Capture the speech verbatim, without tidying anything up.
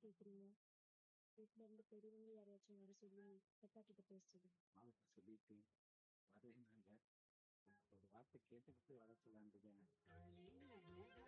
கேக்குறீங்க? வீட்ல இருந்து பெரியவங்க யாரையாச்சும் வர சொல்லி அப்பா கிட்ட பேச சொல்லுங்க. மாமாட்ட சொல்லிட்டு வரேன்னாங்க. ஒரு வார்த்தை கேட்டுக்கிட்டு வர சொல்லான்னு இருக்கேன்.